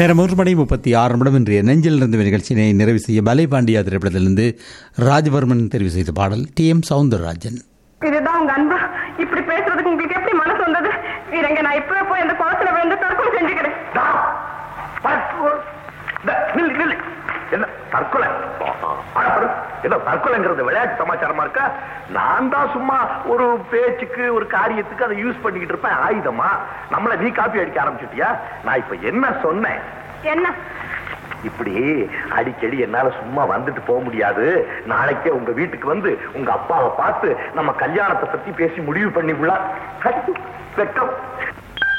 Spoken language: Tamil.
நேரம் 3:36 இன்றைய நெஞ்சில் இருந்து நிகழ்ச்சியினை நிறைவு செய்ய பலை பாண்டியா திரைப்படத்திலிருந்து ராஜவர்மன் தெரிவு செய்த பாடல் TM சவுந்தரராஜன். இதுதான் உங்க அன்பா? இப்படி பேசுறதுக்கு உங்களுக்கு எப்படி மனசு வந்தது? இருங்க, நான் இப்பவே போய் அந்த குளத்துல விழுந்து தற்கொலை செஞ்சுக்கிறேன். என்ன தற்கொலை? ஏதோ தற்கொலைங்கிறது விளையாட்டு சமாச்சாரமா இருக்கா? நான் தான் சும்மா ஒரு பேச்சுக்கு ஒரு காரியத்துக்கு அதை யூஸ் பண்ணிக்கிட்டு இருப்பேன். ஆயுதமா நம்மள நீ காப்பி அடிக்க ஆரம்பிச்சுட்டியா? நான் இப்ப என்ன சொன்னேன்? என்ன இப்படி அடிக்கடி என்னால சும்மா வந்துட்டு போக முடியாது. நாளைக்கே உங்க வீட்டுக்கு வந்து உங்க அப்பாவை பார்த்து நம்ம கல்யாணத்தை பத்தி பேசி முடிவு பண்ணிக்கலாம். வெக்கம்